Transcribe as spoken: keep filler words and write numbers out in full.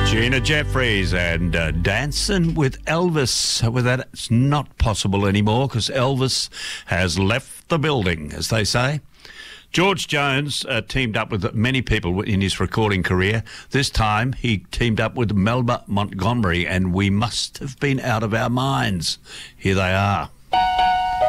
Gina Jeffries and uh, Dancing with Elvis. Well, that's not possible anymore because Elvis has left the building, as they say. George Jones uh, teamed up with many people in his recording career. This time he teamed up with Melba Montgomery, and We Must Have Been Out of Our Minds. Here they are.